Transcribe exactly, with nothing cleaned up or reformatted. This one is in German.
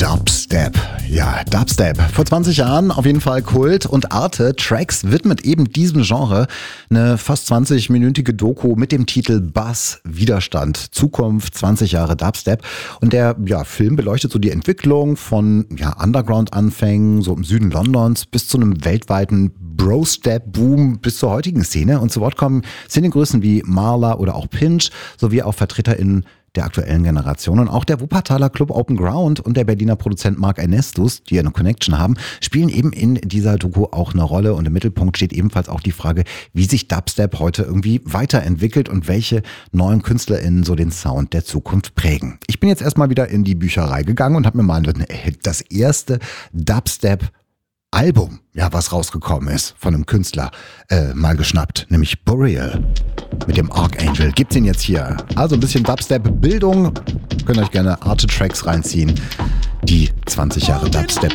Dubstep. Ja, Dubstep. Vor zwanzig Jahren auf jeden Fall Kult und Arte Tracks widmet eben diesem Genre eine fast zwanzig-minütige Doku mit dem Titel Buzz Widerstand. Zukunft, zwanzig Jahre Dubstep. Und der ja, Film beleuchtet so die Entwicklung von ja, Underground-Anfängen, so im Süden Londons, bis zu einem weltweiten Bro-Step-Boom bis zur heutigen Szene. Und zu Wort kommen Szenegrößen wie Marla oder auch Pinch, sowie auch VertreterInnen der aktuellen Generation. Und auch der Wuppertaler Club Open Ground und der Berliner Produzent Mark Ernestus, die eine Connection haben, spielen eben in dieser Doku auch eine Rolle. Und im Mittelpunkt steht ebenfalls auch die Frage, wie sich Dubstep heute irgendwie weiterentwickelt und welche neuen KünstlerInnen so den Sound der Zukunft prägen. Ich bin jetzt erstmal wieder in die Bücherei gegangen und habe mir mal das erste Dubstep Album, ja, was rausgekommen ist von einem Künstler, äh, mal geschnappt, nämlich Boreal mit dem Archangel. Gibt's ihn jetzt hier. Also ein bisschen Dubstep-Bildung. Könnt euch gerne Arte-Tracks reinziehen, die zwanzig Jahre Dubstep